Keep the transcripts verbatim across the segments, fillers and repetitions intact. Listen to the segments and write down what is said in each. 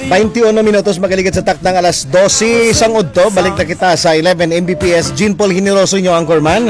twenty-one minutos magaligat sa takdang alas dose sang udto. Balik na kita sa eleven M B P S. Jean Paul Generoso nyo, Anchorman.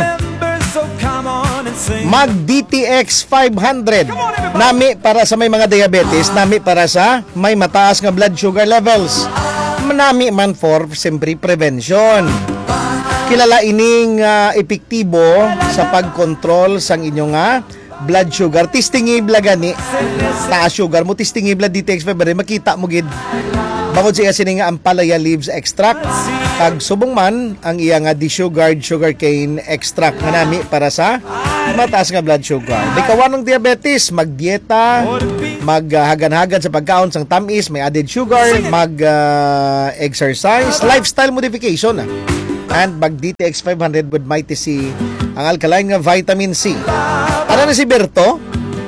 Mag D T X five hundred. Nami para sa may mga diabetes, nami para sa may mataas nga blood sugar levels. Nami man for siyempre prevention. Kilala ining uh, epektibo sa pagkontrol sang inyong nga blood sugar. Tistingibla gani. Taas sugar mo, tistingibla D T X five hundred. Makita mo gid. Bangod siya sini nga ampalaya leaves extract. Kag subong man ang iya nga desugared sugarcane extract nga nami para sa mataas nga blood sugar. Di kawan ng diabetes, magdieta, maghagan-hagan sa pagkaon sang tamis, may added sugar, mag-exercise, uh, lifestyle modification. Ah. And mag D T X five hundred with Mighty C, ang alkaline nga vitamin C. Ano na si Berto?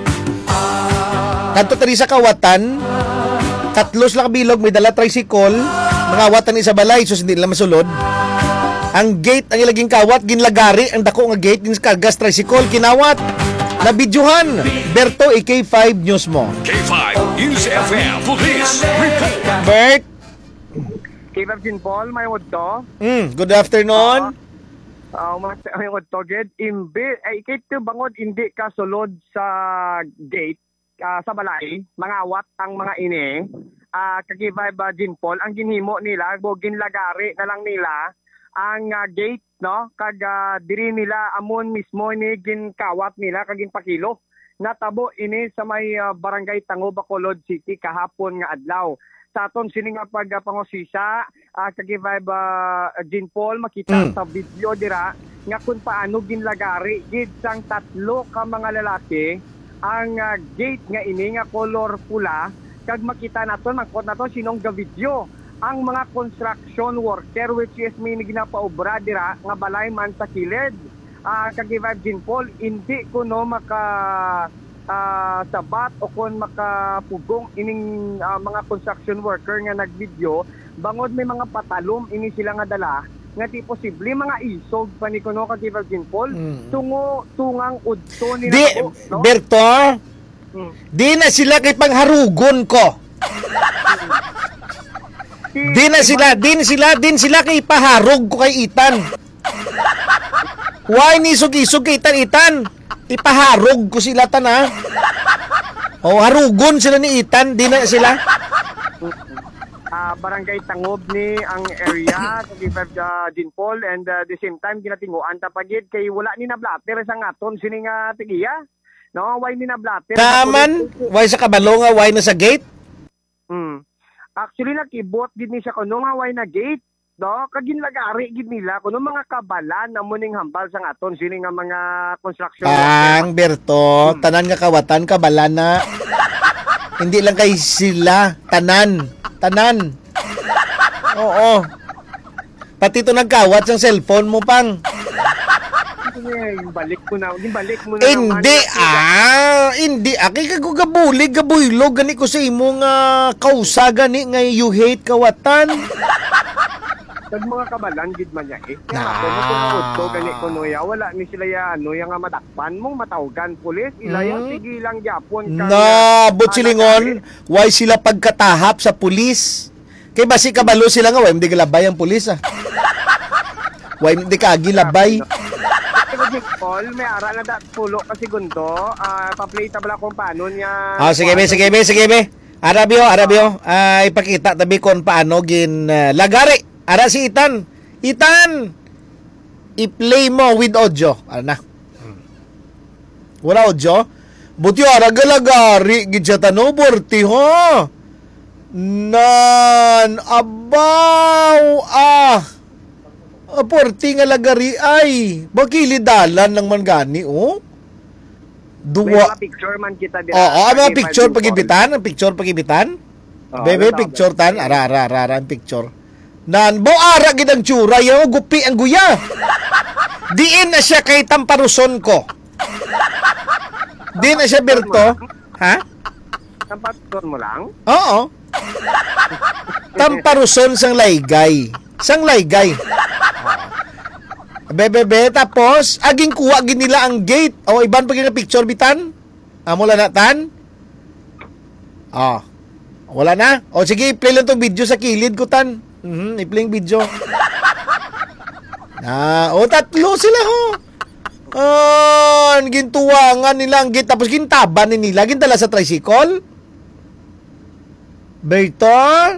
Kanto tari sa kawatan, tatlos lang kabilog, may dala tricycle, mga awatan isa balay, so hindi nila masulod. Ang gate, ang ilaging kawat, ginlagari, ang dako nga gate, ginkargas tricycle, kinawat, nabidyohan. Berto, A K five News mo. K five News F M, Police Report. Bert? K five Jean Paul, may wadto. Mm, good afternoon. Uh, uh, may wadto, gid. Imbi, ay, kito bangod, hindi ka sulod sa gate, uh, sa balay, mga awat ang mga ini, uh, kagibay ba Jean Paul, ang ginhimo nila, bo ginlagari na lang nila, ang uh, gate, no, kag uh, diri nila amon mismo ni ginkawat nila kag ginpakilo. Natabo ini sa may uh, barangay Tango, Bacolod City kahapon nga adlaw. Sa aton sini nga pagpangusisa, uh, kagibay ba uh, Jean Paul, makita mm. sa video dira nga kung paano ginlagari gid sang tatlo ka mga lalaki ang uh, gate nga ini nga color pula, kag makita naton mangkot naton sinong ga video ang mga construction worker which is may ginapaobra dira nga balay man sa kilid. Uh, kagibay Jean Paul, hindi ko no maka uh, sabat o kung makapugong ining uh, mga construction worker nga nagvideo, bangod may mga patalom ini sila nga dala nga ti posible mga isog pa ni kuno kagibay Jean Paul mm. tungo tungang udto ni di, nako, no? Berto, hmm. di na sila kay pangharugon ko. Di na sila, din sila, din sila kay paharog ko kay Itan. Why ni sug-isog kay Itan, Itan? Ipaharog ko sila tan ha. O harugon sila ni Itan, di na sila. Uh, barangay Tangob ni ang area sa uh, Jean Paul, and uh, the same time ginatinguan ta pagid kay wala ni na blatter sa ngaton sini nga tigiya. No, why ni na blatter? Taman, why sa kabalo nga, why na sa gate? Hmm. Actually, nakibot gid ni siya kuno nga way na gate, no? Kaginlagari gid nila kuno mga kabalan na muning hambal sa aton sini nga mga construction. Ang Berto, hmm. tanan nga kawatan kabalan na. Hindi lang kay sila, tanan, tanan. Oo. Pati to nagkawat sa cellphone mo pang. Yung balik ko na, yung balik mo na. Hindi ah, hindi aki ka gabulig gabuylog gani ko sa imong uh, kausa gani nga you hate kawatan. Kag mga kabalan gid man ya eh. Nah. Kung to gani kuno ya, wala ni sila ya ano ya nga madakpan mong matawgan pulis, ilaya hmm. sige lang gyapon ka. Na, but silingon, why sila pagkatahap sa pulis? Kay basi kabalo sila nga, why hindi galabay ang pulis ah. Why hindi ka gilabay? Paul, may ara na dat pulo kasi gundo, uh, pa-play tabla kung paano niya. Ah, sige be, sige be, sige be. Arabio, Arabio, uh, ipakita tabi kon paano gin uh, lagari. Ara si Itan. Itan. I-play mo with audio. Ano na? Wala audio? Buti ara galagari gid siya tano borti ho. Nan abaw ah. Aporti nga lagari ay bakilidalan ng mangani oh. Duwa. May mga picture man kita dira. Oo, oh, mga picture pagibitan, ang picture pagibitan. Oh, bebe picture tan, ara ara ara ang picture. Nan bo ara gid ang tsura yo, gupi ang guya. Diin na siya kay tamparuson ko. Di na siya Berto. Ha? Tamparuson mo lang? Oo. Tamparuson sang laygay. Sang laygay. Bebebe, tapos, aging kuha gin nila ang gate. O, iban pa gina picture bitan? Amo la natan? Oh. Wala na? O sige, i-play lang tong video sa kilid ko, tan. Mhm, i-play yung video. Na, o tatlo sila ho. Ah, gintuwangan nila ang git tapos gintaban ni nila gintala sa tricycle. Berto.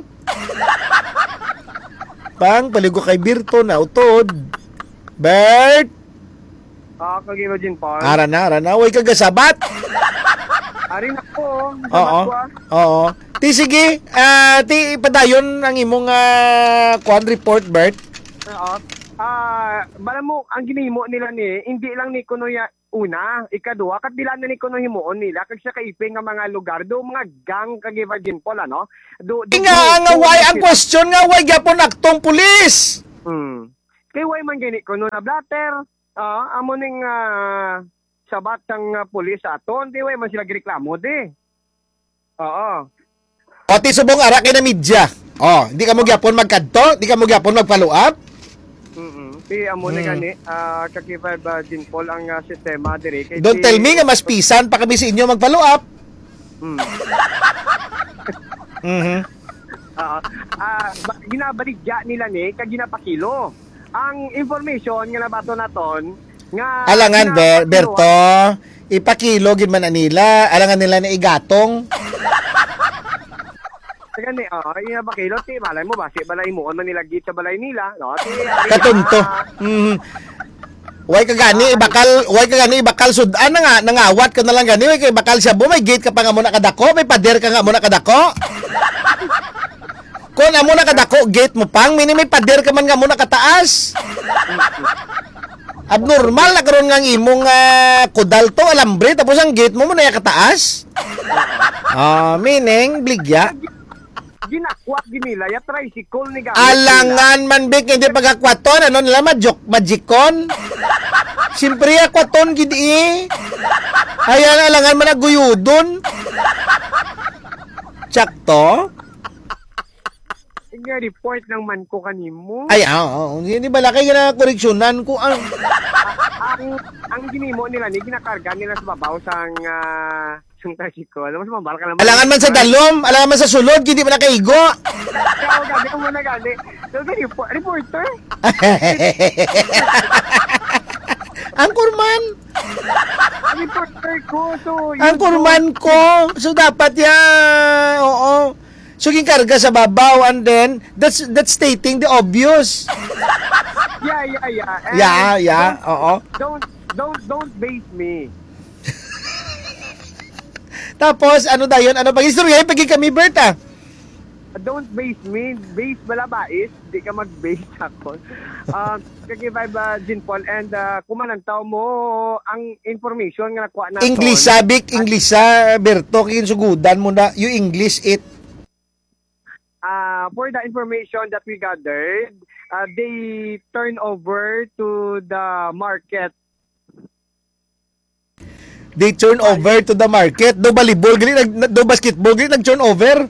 Pang paligo kay Berto na utod. Bert. Ah, kagino Jin Paul. Ara na, ara na. Way kagasabat. Arin ako. Oo. Oo. Ti sige, ah, ti padayon ang imong uh, kwan report, Bert. Oo. Ah, bala mo ang ginimo nila ni hindi lang ni kuno ya una, ikaduha kat dila na ni kuno himuon nila kag sa kaiping nga mga lugar do mga gang kag Virgin Paul ano. Do, do Nga nga why ang question nga why gyapon aktong pulis? Hmm. Kay way man gini kuno na blatter. Ah, amo ning uh, sabat sang uh, pulis aton, di way man sila gireklamo di. Oo. O ti subong ara kay na media. Oh, di ka mo gyapon magkadto, di ka mo gyapon mag-follow up. Mm. Ti amo ni Hmm. gani ah kakibay ba Jin Paul ang uh, sistema diri kay Don't ti- tell me nga mas pisan pa kami sa inyo mag-follow up. Hmm. Mhm. Ah, ah, ba- ginabaligya nila ni kag ginapakilo. Ang information nga nabato naton nga Alangan Ber ginapakilo- Berto, ipakilo gid man nila, alangan nila na igatong. Gani, oh, ginapakilo ti malay mo basi balay mo man nila git sa balay nila, no? Ti ari- Katunto. ah, Mhm. Way ka gani ibakal, way ka gani ibakal sudan na nga nangawat ka na lang gani, way kay bakal siya may gate ka pa nga muna kadako, may pader ka nga muna kadako. Kung amo na kadako gate mo pang, mini may pader ka man nga muna kataas. Abnormal na karon nga ang imong uh, kudal to alambre tapos ang gate mo muna ya kataas. Ah, meaning bligya. ginakwat ginila ya tricycle ni gamit. Alangan man bik hindi pagakwaton ano nila majok magikon. Siyempre akwaton gid eh. Ayan alangan man naguyudon. Tsakto. Nga report ng man ko kanimo. Ay ah, oh, hindi bala kay na koreksyonan ko ang ang ang ginimo nila ni ginakarga nila sa babaw sang uh, sang tricycle. Alam mo sa mabal ka naman. alangan man sa dalom, alangan man sa sulod, hindi man nakaigo. Kaya gabi kung muna gali. So, the report, reporter. Ang kurman. Ang reporter ko. So, yun Ang kurman ko. So dapat ya, oo. So karga sa babaw and then that's that's stating the obvious. Yeah, yeah, yeah. And Yeah, yeah, oo. Don't, don't, don't base me. Tapos ano dayon, ano pag istorya pagi kami Berta. Don't base me. Base bala bais. Di ka mag-base ako. Um, kagibay ba, Jin Paul, and uh, kumanantaw mo ang information nga nakuha natin. English sabik, English sa Berto kin sugudan mo na you English it. Uh, for the information that we gathered, uh, they turn over to the market. They turn over to the market. Do volleyball gali nag do basketball gali nag turn over.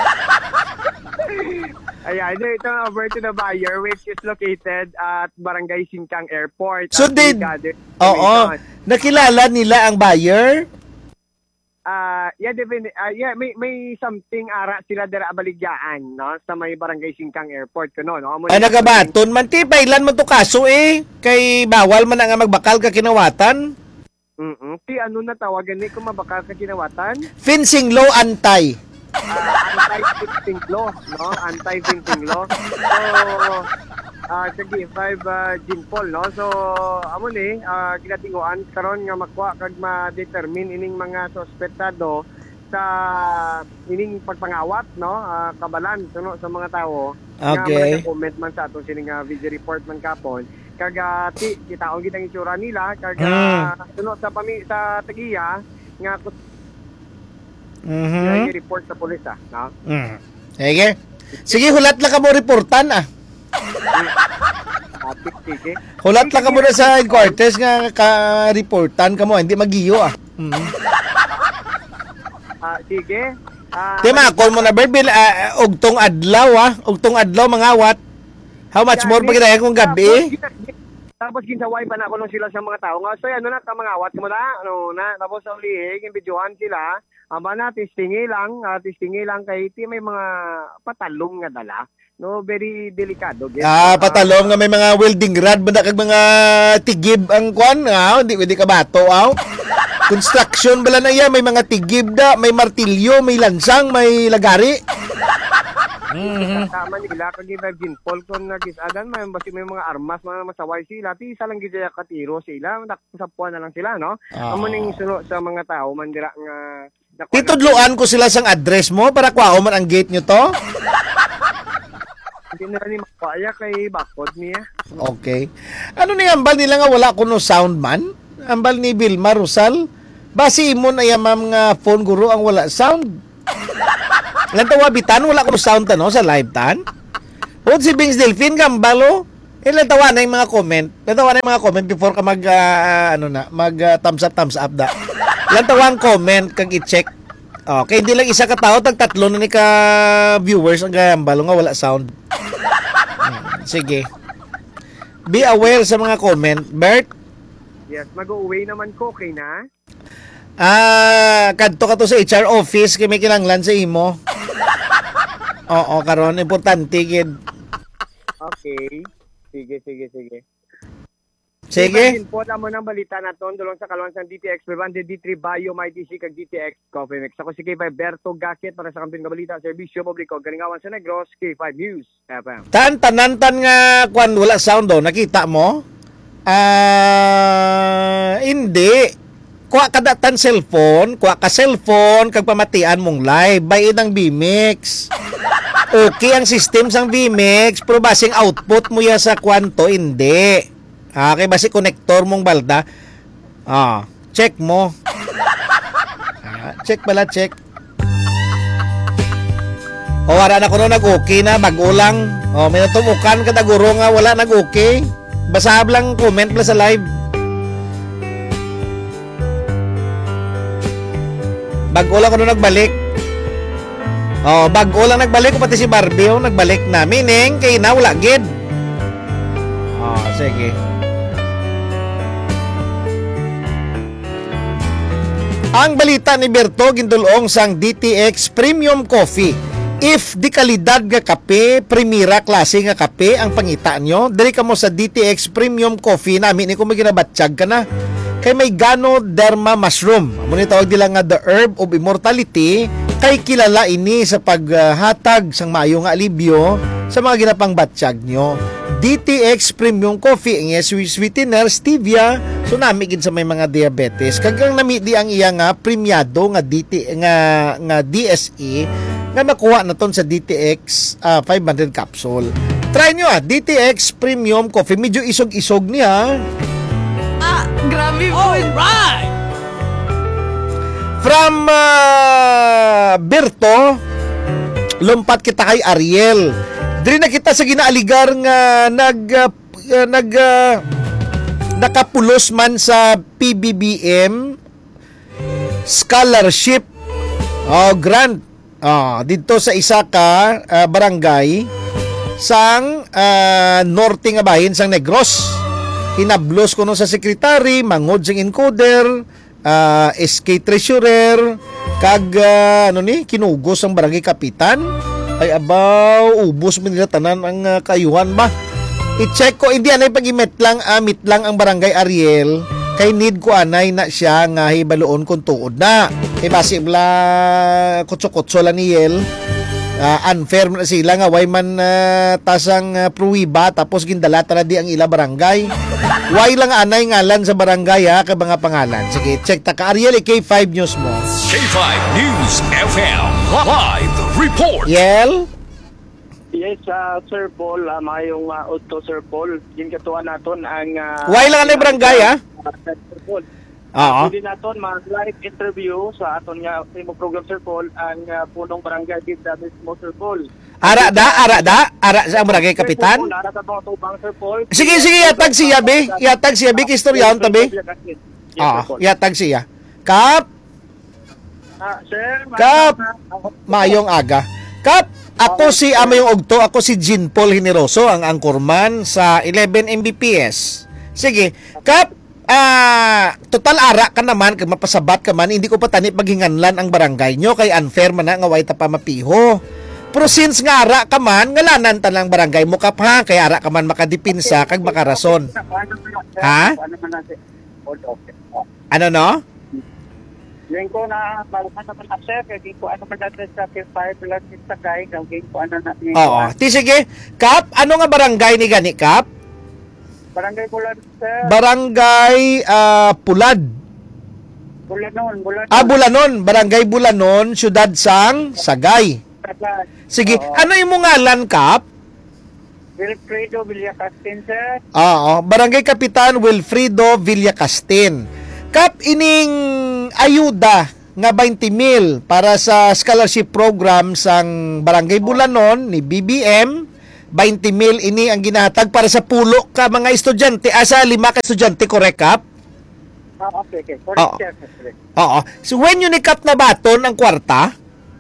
Ayan, they turn over to the buyer which is located at Barangay Sincang Airport. So At they we gathered Oo, information. nakilala nila ang buyer. Ah, yeah, defin- ah, yeah, may may something ara sila dira baligyan, no, sa may Barangay Sincang Airport kuno, no. Amo Ay ni- nagabaton man ti pailan man to kaso eh kay bawal man nga magbakal ka kinawatan. Mm. Ti ano na tawagan ni kung mabakal ka kinawatan? Fencing law anti. Ah, anti-fencing law, no? Anti-fencing law. So, ah, sige, five uh, Jin Paul, no? So, amo ni, ah, ginatinguan karon nga makuha kag ma-determine ining mga suspetado sa ining pagpangawat, no? Ah, kabalan no, sa mga tao. Okay. Nga comment man sa atong sining uh, video report man kapon. Kag ah, ti kita og gitang itsura nila kag uh, tuno sa pami sa tagiya nga Mhm. mm report sa pulis ah, no? Mm. Sige. Sige, hulat lang ka mo reportan ah. Ah, sige. Hulat lang ka mo na sa headquarters nga ka-reportan ka mo, hindi magiyo ah. Mm. Ah, sige. Ah, Di makon mo na Berbil, uh, ugtong adlaw ah, ugtong adlaw mangawat. How much more pa kaya kung gabi? Tapos ginsaway pa na ako nung sila sa mga tao nga. So ano na, kamangawat mo na, ano na, tapos sa ulihig, yung videohan sila, Aba na, testingi lang, uh, testingi lang kay iti may mga patalong nga dala. No, very delikado. Get? Ah, patalom nga may mga welding rod ba na kag mga tigib ang kwan, ah, hindi pwede ka bato, aw. Construction bala na iya, may mga tigib da, may martilyo, may lansang, may lagari. Mm-hmm. Tama nila kag Virgin Paul kon nagisadan may basi may mga armas mga masaway sila ti isa lang gidya katiro sila nakasapuan na lang sila no. Oh. Amo ning sulo sa mga tao man dira nga titudloan ko sila sang address mo para kwao man ang gate nyo to. Hindi na ni makaya kay bakod niya. Okay. Ano ni ambal nila nga wala kuno sound man? Ambal ni Vilma Rosal. Basi imon ay ma'am nga phone guru ang wala sound. Lan tawa bitan wala kuno sound tano sa live tan. O si Bings Delphine gambalo. Ilan tawa na yung mga comment. Ilan tawa na yung mga comment before ka mag uh, ano na, mag uh, thumbs up thumbs up da. Ilan tawa ang comment kag i-check. Okay, hindi lang isa ka tao tag tatlo na ni ka viewers ang gambalo nga wala sound. Hmm, sige. Be aware sa mga comment, Bert. Yes, mag-uwi naman ko okay na. Ah, kadto ka to sa H R office kay may kinanglan sa imo. Oo, karon importante gid. Okay. Sige, sige, sige. Sige. Po mo ng balita naton dulong sa kalwan sa D T X five hundred D three Bio My D C kag D T X Coffee Mix. Ako si K five Berto Gakit para sa kamping balita serbisyo publiko Galingawan sa Negros K five News F M. Tan tanan tan nga kwan wala sound do nakita mo? Ah, hindi. Kuha ka datan cellphone, kuha ka cellphone kag pamatian mong live bay ng B-Mix. Okay ang system sang B-Mix, pero basing output mo ya sa kwanto hindi. Ah, kay basi connector mong balda. Ah, check mo. Ah, check pala, check. O wala na kuno nag-okay na bago lang. O may natumukan ka taguro nga wala nag-okay. Basa lang comment pala sa live. Bago lang kuno nagbalik. Oh, bago lang nagbalik ko pati si Barbie oh, nagbalik na. Meaning kay na wala gid. Oh, sige. Ang balita ni Berto gindulong sang D T X Premium Coffee. If di kalidad nga kape, primera klase nga kape ang pangita nyo, diri ka mo sa D T X Premium Coffee namin ni kung may ginabatsyag ka na. Kay may Ganoderma Mushroom. Amo ni tawag nila nga the herb of immortality, kay kilala ini sa paghatag sang maayo nga alibyo sa mga ginapang batsyag nyo. D T X Premium Coffee ang sweetener stevia so nami gid sa may mga diabetes kagang nami di ang iya nga premiado nga D T nga nga D S E nga nakuha na ton sa D T X uh, five hundred capsule. Try nyo ah, D T X Premium Coffee, medyo isog-isog niya. Ah, grabe po. Alright! From uh, Berto, lumpat kita kay Ariel. Diri na kita sa ginaaligar nga nag uh, uh, nag uh, nakapulos man sa P B B M scholarship oh grant oh dito sa isa ka uh, barangay sang uh, norte nga bahin sang Negros. Hinablos ko no sa secretary, mangod sing encoder, uh, S K treasurer, kag uh, ano ni kinugos ang barangay kapitan. Ay abaw, ubos mo nila tanan ang uh, kayuhan ba? I-check ko, hindi anay pag-imit lang, amit lang ang barangay Ariel, kay need ko anay na siya nga hibaloon kung tuod na. E basi bla kutso-kutso lang ni Yel, uh, unfair na sila nga, way man uh, tasang uh, pruwiba, tapos gindalata na di ang ila barangay. Way lang anay ngalan sa barangay ha, kay mga pangalan. Sige, check ta ka Ariel, K five News mo. K five News F M Live Report. Yel? Yes, uh, Sir Paul, uh, mayong uh, Otto, Sir Paul. Ginкатуan naton ang... Uh, Way lang anay barangay ha? Uh, Sir Paul. Oo. Pwede naton mag-live interview sa aton nga mo program, Sir Paul, ang uh, punong barangay din sa mismo, Sir Paul. Ara da, ara da, ara sa barangay kapitan. Sir Paul, ara sa mga tubang, Sir Paul. Sige, sige, yatag siya, be. Yatag siya, be. Kistoryahan, tabi. Yes, Ah, Sir Paul. yatag siya. Kap, Ah, sir, Kap. ma- mayong aga. Kap, ako si Amayong Ogto, ako si Jean Paul Generoso, ang angkorman sa eleven M B P S. Sige, Kap, ah, total ara ka naman, kag mapasabat ka man, hindi ko pa tani paghinganlan ang barangay nyo, kay unfair man na nga way ta pa mapiho. Pero since nga ara ka man, ngalanan ta lang barangay mo kap ha, kay ara ka man makadipinsa, kag makarason. Ha? Ano man natin? Hold okay. Ano no? Ngayon ko na, maluman naman na sir, kaya di ko ano man natin sa fire plus sa guy, ngayon ko ano natin. Oo. Ti sige, Kap, ano nga barangay ni gani, Kap? Barangay Bulan, sir. Barangay ah, Pulad. Bulanon, Bulanon. Ah, Bulanon. Barangay Bulanon, Syudad Sang, Sagay. Sagay. Sige, Oo. ano yung ngalan, Kap? Wilfredo Villacastin, sir. Oo, Barangay Kapitan Wilfredo Villacastin. Kap, ining ayuda nga twenty mil para sa scholarship program sang Barangay Bulanon ni B B M, twenty mil ini ang ginahatag para sa pulo ka mga estudyante, asa lima ka estudyante, correct, Kap? Ah, okay, okay. Correct, Oo. sir. Correct. Oo. So when you ni Kap na baton ang kwarta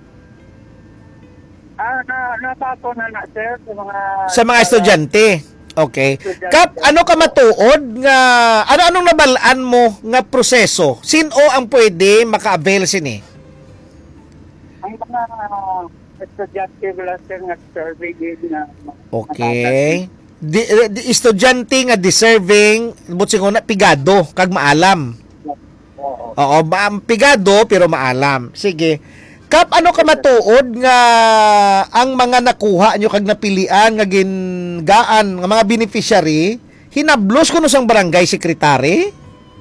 Ah, na, nabato na na, sir, sa mga... sa mga estudyante. Okay. Estudyante. Kap, ano ka matuod nga ano anong nabalaan mo nga proseso? Sino ang pwede maka-avail sini? Ang mga estudyante wala, sir, nga survey din na... Okay. Di, di, estudyante nga deserving but siguro na pigado kag maalam. Oo. Oo, ma- pigado pero maalam. Sige. Kap, ano ka matuod nga ang mga nakuha nyo kag napilian nga gingaan nga mga beneficiary hinablos kuno sang barangay secretary?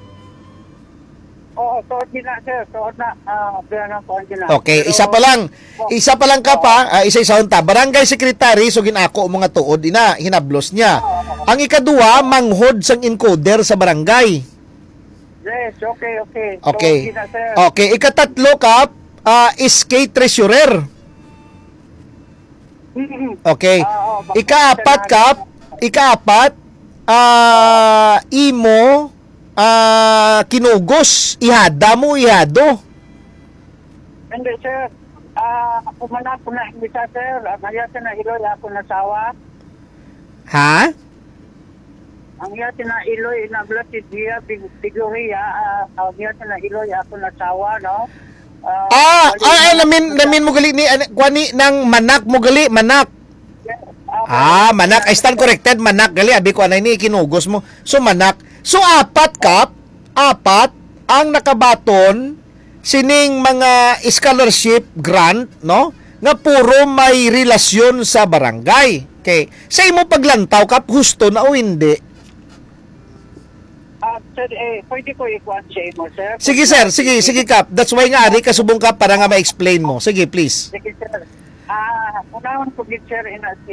Oo, so din na, sir. So na, ah, uh, na po din na. Okay, Pero- isa pa lang. Isa pa lang ka pa, ah, isa-isa unta. Barangay secretary so ginako mo nga tuod ina hinablos niya. Ang ikaduwa, manghod sang encoder sa barangay. Yes, okay, okay. Okay. So, din na, sir. Okay, ikatatlo, Kap, ah, is kay treasurer. Mhm. Okay. Ah, oo, bakit Ikaapat, siya Kap, ikaapat, ah, imo, ah, kinugos, ihada mo, ihado. Hindi, sir. Ah, kumana ko na hindi sa, sir. Ang hayati na iloy ako nasawa. Ha? Ang hayati na iloy na blessed dia figuria. Ang hayati na iloy ako nasawa, no? Ah, ay, ay, namin, namin mo gali ni, ano, kwani, ng manak mo gali, manak. Ah, manak. I stand corrected, manak gali. Abi ko anay ni, kinugos mo. So, manak. So, apat, Kap, apat, ang nakabaton, sining mga scholarship grant, no? Nga puro may relasyon sa barangay. Okay. Sa imo paglantaw, Kap, husto na o hindi? Ah, sir, eh, pwede ko ikuan sa imo, sir. Sige, sir. Sige, sige, Kap. That's why nga, ari, kasubong Kap, para nga ma-explain mo. Sige, please. Sige, sir. Ah, unawan ko gid, sir, ina si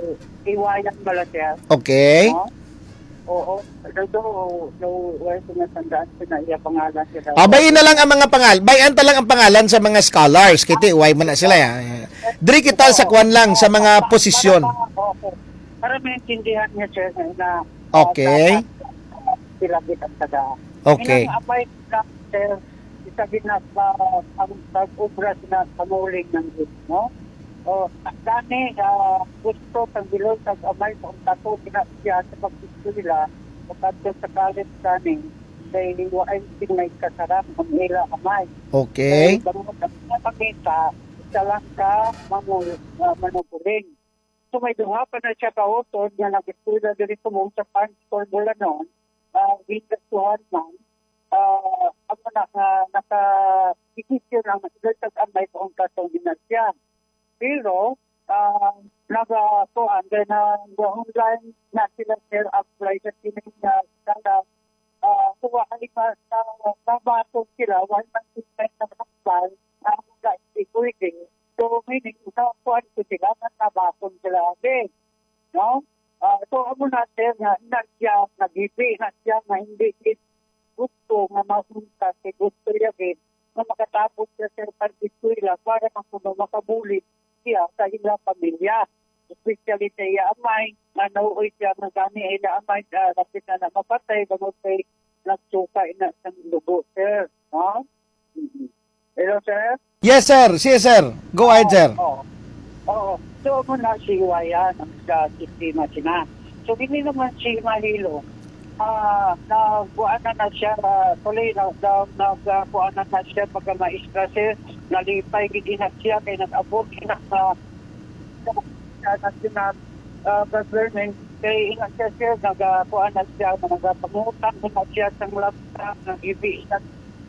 Iwayan bala, sir. Okay. No? Oo. Although, no, wala ko natandaan ko na iya pangalan sila. Ah, bayin na lang ang mga pangalan. Bayan ta lang ang pangalan sa mga scholars. Kiti, why man na sila. Ya. Diri kita sa kwan lang sa mga posisyon. Okay. Para maintindihan niya, sir, na... Okay. Sila kitang taga. Okay. Inang apay na, sir, isabi na ba ang pag-ubra na kamuling ng gid, no? O, dani, uh, gusto pag bilog sa amay sa tato, pinasya sa pag-gusto nila, pagkatod sa college dani, dahil ay may kasarap ang ila amay. Okay. Dahil bangon na pagkita, isa lang ka mamul, uh, manupuling. So may duha pa na siya kautod na nag-estudya dito mo sa Panstor Bulanon, uh, Wintertuhan man, uh, ako na uh, naka-isisyo ng nag-isag amay sa ang katong dinasya. Pero, uh, nag-tuhan, then uh, the online na sila share apply sa tinig na sana uh, kuha ka sa nabato sila, one month to spend na nakapal, na uh, mag-i-equity. So, meaning, nakuhan ko sila, na nabato sila din. No? Uh, so, amo natin na nasya, nag-ipi, nasya, na hindi din gusto nga masunta si gusto yagin na makatapos siya sa pag-eskwela para makabulit siya sa ilang pamilya. Especially sa iya amay, na nauoy siya ng gani ila amay, uh, napit na na mapatay, bago kay nagsuka na sa lugo, sir. No? Mm-hmm. Hello, sir? Yes, sir. Yes, sir. Go ahead, sir. Oo. Oo. So, mo na si Iwayan ang sa sistema sina. So, hindi naman si Mahilo ah nagbuan na na siya uh, tuloy na nagbuan na na siya pagka maestra sir, nalipay gid na siya kay nag-abot ina sa national uh, government kay ina siya sir nagbuan na siya nagpangutang na siya sa laptop ng I B sa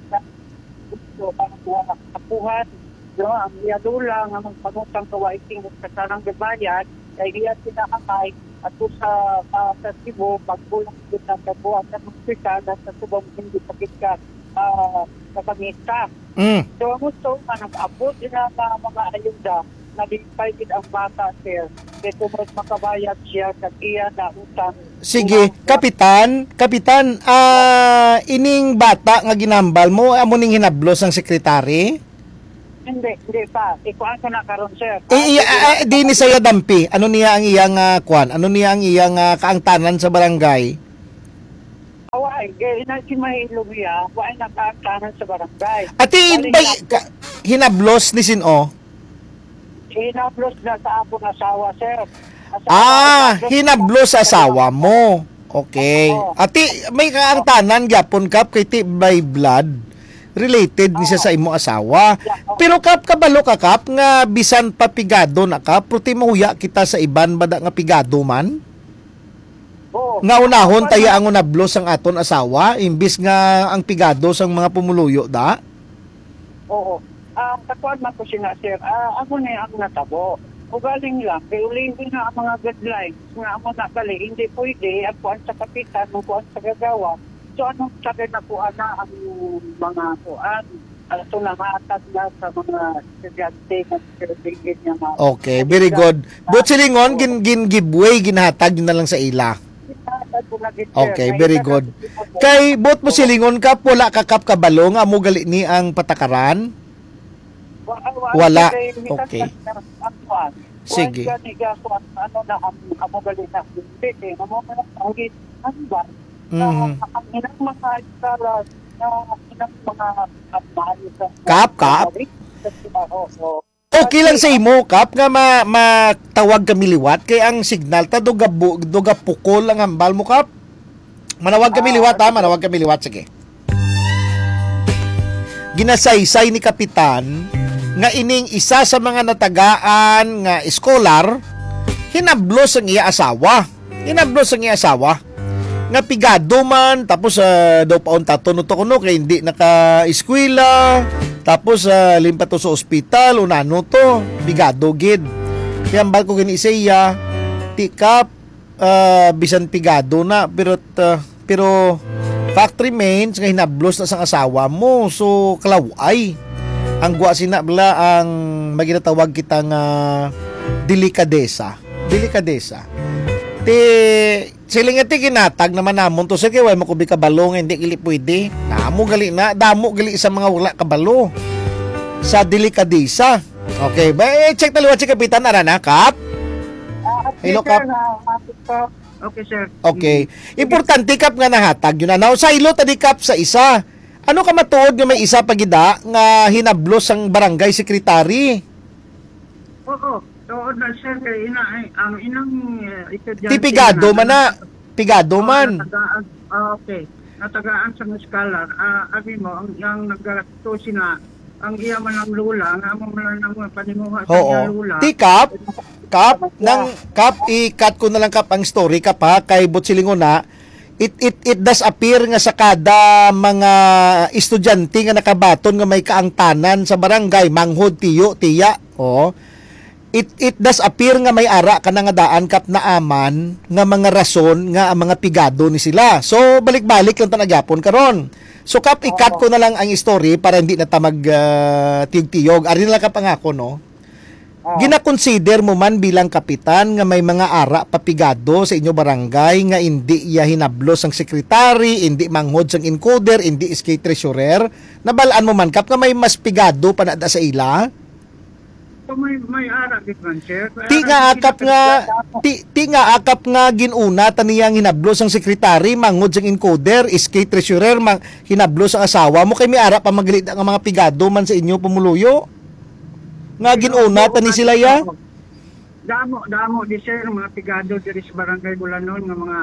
so ang kapuhan no ang iyadula nga magpangutang kawa iting sa tanang gabayan kay iya sinakamay ato sa uh, sa Cebu pagbulang gid na kabuhat sa hospital sa subong hindi pakit ka uh, sa pangita. Mm. So ang gusto nga nag-abot na mga, mga ayuda na lipay gid ang bata sir kay tumod makabayad siya sa iya na utang. Sige, kapitan, kapitan, ah ining bata nga ginambal mo amo ning hinablos ang sekretary? Hindi, hindi pa. Ikuan ko na karon sir. Eh, iya, ah, di ni saya dampi. Ano niya ang iyang uh, kwan? Ano niya ang iyang uh, kaangtanan sa barangay? Away, kay ina si Mahilo niya, wa ay nakaangtanan sa barangay. Ati bay ka- hinablos ni Sino? Hinablos na sa akong asawa, sir. Asawa, Ah, hinablos hinablos sa na- asawa mo. Okay. Oo. Ati may kaangtanan gyapon kap kay ti by blood related ni siya sa imo asawa. Pero kap kabalo ka kap nga bisan papigado na kap puti mahuya kita sa iban bada nga pigado man. Oo. Nga unahon tayo ang unablos ang aton asawa imbis nga ang pigado sang mga pumuluyo da. Oo. Ah, takuan man ko sina, sir. Ah, ako na ang natabo. Ugaling lang, kay uling na ang mga guidelines nga amo na bali, hindi pwede ang kuan sa kapitan, ang kuan sa gagawa. So anong sakit na kuan na ang mga kuan? Ito na matag na sa mga estudyante na pinigil niya mga... Okay, very good. But silingon gin gin giveaway ginhatag yun na lang sa ila. Okay, very good. Kay bot mo silingon ka wala ka kap kabalo nga amo gali ni ang patakaran. Wala. Okay. Sige. Ano na ang amo gali na hindi amo na ang ang ba Mhm. ang ilang mga iskala na ilang mga kapmayo sa Kap, kap. Oo. Okay lang sa imo kap nga ma matawag kami liwat kay ang signal ta duga bu, duga pukol ang hambal mo kap. Manawag kami liwat ha, manawag kami liwat sige. Ginasaysay ni kapitan nga ining isa sa mga natagaan nga scholar hinablos ang iya asawa. Hinablos ang iya asawa. Nga pigado man tapos uh, daw paon taton to kuno kay hindi naka-eskwela tapos uh, limpa to sa ospital unano to pigado gid kaya ang ko gini siya tikap uh, bisan pigado na pero uh, pero fact remains nga hinablos na sang asawa mo so kalaway ang gwa sina bla ang maginatawag kita nga delikadesa delikadesa ti siling iti kinatag naman namon to sige way mo kubi kabalo nga hindi gili pwede namo gali na damo gali sa mga wala kabalo sa delikadesa okay ba eh, check taliwat si kapitan ara na kap hello kap Okay, sir. okay importante kap nga nahatag yun na now sa ilo tadi kap sa isa ano ka matuod nga may isa pagida nga hinablos ang barangay secretary Oo. Oo, na sir, kay ina, ay, ang inang uh, estudyante... ti pigado man na pigado man Natagaan, ah, okay. Natagaan sa scholar. Ah, abi mo, ang, ang naggato sina, ang iya man ang lula, nga mo man ang panimuha sa iya oo lula. ti kap kap nang kap i-cut ko na lang kap ang story kap ha kay Butsilingon na it it it does appear nga sa kada mga estudyante nga nakabaton nga may kaangtanan sa barangay manghod tiyo tiya oh it it does appear nga may ara ka nga daan kap na aman nga mga rason nga ang mga pigado ni sila so balik-balik lang tanagyapon karon so kap i-cut ko na lang ang story para hindi na ta mag uh, tiyog-tiyog ari na lang kap ang ako no. Gina-consider mo man bilang kapitan nga may mga ara papigado sa inyo barangay nga hindi iya hinablos ang sekretary, hindi manghod sang encoder, hindi iskay treasurer. Nabalaan mo man kap nga may mas pigado pa na da sa ila? So, may, may ara, di ba, sir? Ti nga akap nga ti, ti nga akap nga ginuna taniyang hinablos ang sekretary, manghod sang encoder, iskay treasurer, mang hinablos ang asawa mo kay may ara pa magalit ang mga pigado man sa inyo pumuluyo. Nga ginuna tani sila ya? Damo, damo di sir, mga pigado diri sa barangay Bulanon nga mga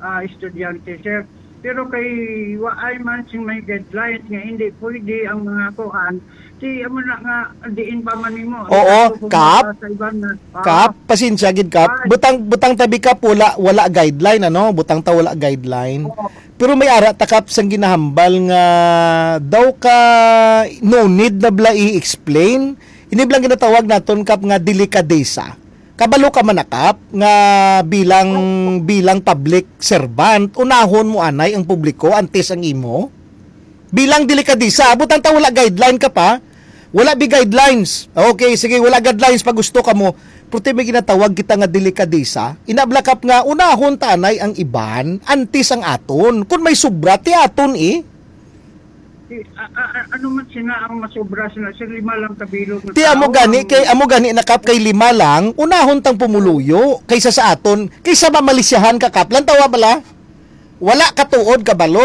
ah, estudyante, sir. Pero kay waay man sing may guidelines nga hindi pwede ang mga kuan. Si amo na nga diin pa man nimo. Oo, Ako Kap. pumunta sa iban na- ah, Kap, pasensya gid Kap. Butang butang tabi Kap wala wala guideline ano, butang ta wala guideline. Pero may ara ta Kap sang ginahambal nga daw ka no need na bla i-explain. Ini blang ginatawag naton Kap nga delikadesa. Kabalo ka man na, Kap nga bilang bilang public servant, unahon mo anay ang publiko antes ang imo. Bilang delikadesa, butang ta wala guideline ka pa. Wala bi guidelines. Okay, sige, wala guidelines pag gusto ka mo. Pero may ginatawag kita nga delikadesa. Inablakap nga unahon tanay ang iban, antes ang aton. Kung may sobra, ti aton eh. si- a- a- a- ano man sina ang masobra sila, sir, lima lang kabilog. na Ti tao amo gani ang- kay amo gani nakap kay lima lang, unahon tang pumuluyo kaysa sa aton, kaysa mamalisyahan ka Kap. Lan tawa bala? Wala katuod kabalo.